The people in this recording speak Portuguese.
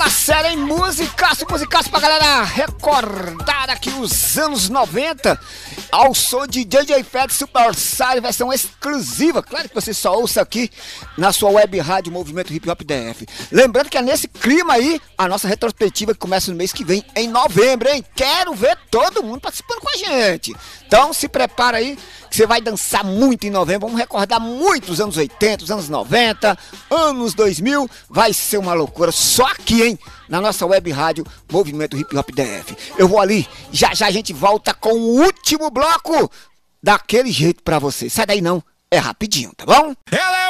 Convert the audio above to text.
Parceiro em musicaço pra galera recordar aqui os anos 90 ao som de DJ Fed Super Sire, versão exclusiva. Claro que você só ouça aqui na sua web rádio Movimento Hip Hop DF. Lembrando que é nesse clima aí a nossa retrospectiva que começa no mês que vem, em novembro, hein? Quero ver todo mundo participando com a gente. Então se prepara aí que você vai dançar muito em novembro. Vamos recordar muito os anos 80, os anos 90, anos 2000. Vai ser uma loucura só aqui, hein? Na nossa web rádio Movimento Hip Hop DF. Eu vou ali, já a gente volta com o último bloco daquele jeito pra você. Sai daí não, é rapidinho, tá bom?